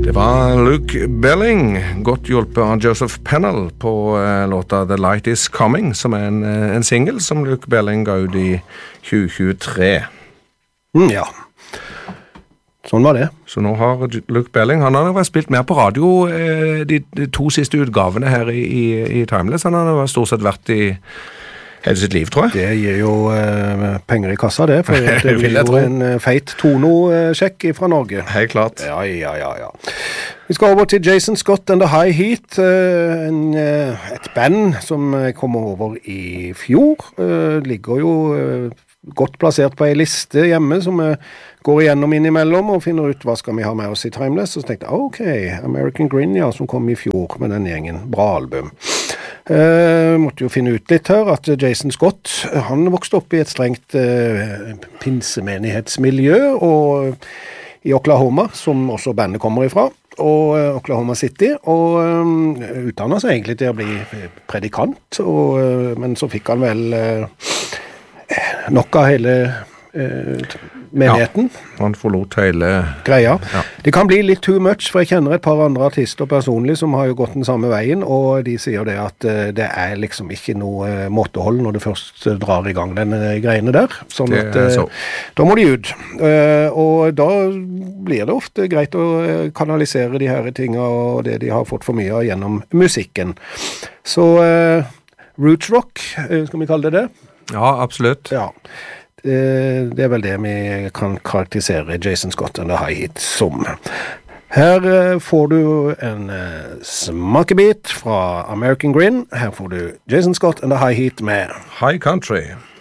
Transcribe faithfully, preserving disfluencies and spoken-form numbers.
Det var Luke Belling, godt hjulpet av Joseph Pennell på uh, låta The Light Is Coming, som er en, uh, en single som Luke Belling ga ut i tjue tjuetre. Mm, ja, sånn var det. Så nå har Luke Belling, han har vært spilt mer på radio uh, de, de to siste utgavene her i, i, i Timeless. Han har stort sett vært i hele sitt liv, tror jeg. Det gir jo uh, penger i kassa, det, for det blir jo en uh, feit tono-sjekk fra Norge. Helt klart. Ja, ja, ja, ja. Vi skal over til Jason Scott and the High Heat, uh, en, uh, et band som kom over i fjor. Uh, ligger jo uh, godt plassert på en liste hjemme som uh, går igjennom innimellom og finner ut hva skal vi ha med oss i Timeless. Og så tenkte jeg, ok, American Grin, ja, som kom i fjor med den gjengen. Bra album. Uh, måtte jo finne ut litt her at Jason Scott, han vokste opp i et strengt uh, pinsemenighetsmiljø og i Oklahoma, som også bandet kommer ifra, og uh, Oklahoma City, og um, utdannet seg egentlig til å bli predikant, og, uh, men så fikk han vel uh, nok av hele uh, menigheten. Ja, han forlot hele greia. Ja. Det kan bli litt too much, for jeg kjenner et par andre artister personlig som har jo gått den samme veien, og de sier det at uh, det er liksom ikke noe uh, måtehold når du først uh, drar i gang den uh, greiene der. Sånn det at uh, så. Da må de ut. Uh, og da blir det ofte greit å uh, kanalisere de her tingene og det de har fått for mye av gjennom musikken. Så uh, roots rock, uh, skal vi kalle det det? Ja, absolutt. Ja. Det er vel det vi kan karakterisere Jason Scott and the High Heat som. Her får du en smakebit fra American Grin. Her får du Jason Scott and the High Heat med High Country.